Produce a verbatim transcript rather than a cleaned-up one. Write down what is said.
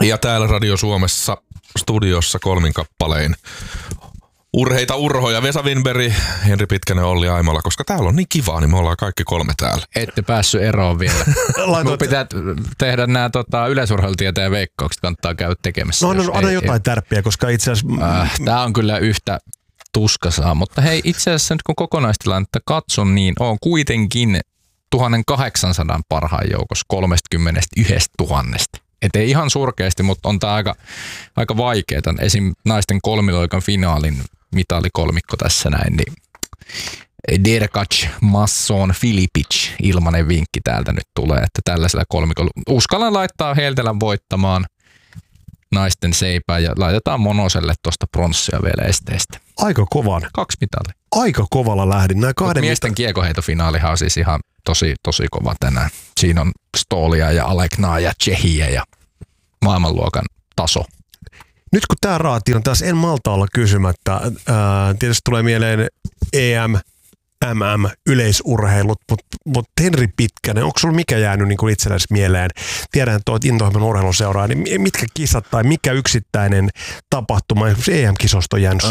Ja täällä Radio Suomessa studiossa kolmin kappalein urheita urhoja, Vesa Winberg, Henri Pitkänen, Olli Aimola, koska täällä on niin kivaa, niin me ollaan kaikki kolme täällä. Ette päässyt eroon vielä. Mun pitää tehdä nämä tota, yleisurheilutieteen veikkaukset, kannattaa käydä tekemässä. No anna, anna ei, jotain ei. tärppiä, koska itse asiassa... Äh, tää on kyllä yhtä tuskasaa, mutta hei, itse asiassa nyt kun kokonaistilannetta katson, niin on kuitenkin tuhatkahdeksansataa parhaan joukossa kolmekymmentätuhatta. Et ei ihan surkeasti, mutta on tää aika, aika vaikeaa. Esim. Naisten kolmiloikan finaalin mitalikolmikko tässä näin, niin Derkac, Masson, Filipic, ilmanen vinkki täältä nyt tulee, että tällaisella kolmikolla uskallan laittaa Heltelän voittamaan naisten seipää ja laitetaan Monoselle tuosta pronssia vielä esteestä. Aika kovan. Kaksi mitalia. Aika kovalla lähdin. Nämä kahden miesten mita- kiekoheitofinaalihan on siis ihan tosi, tosi kova tänään. Siinä on Stolia ja Aleknaa ja Tsehiä ja maailmanluokan taso. Nyt kun tämä raati on taas, en malta olla kysymättä. Ää, tietysti tulee mieleen E M, M M, yleisurheilut, mutta mut Henri Pitkänen, onko sulla mikä jäänyt niin kuin itsellesi mieleen? Tiedän, että olet Into-ohjelman urheiluseuraa, niin mitkä kisat tai mikä yksittäinen tapahtuma, esimerkiksi E M-kisosta on jäänyt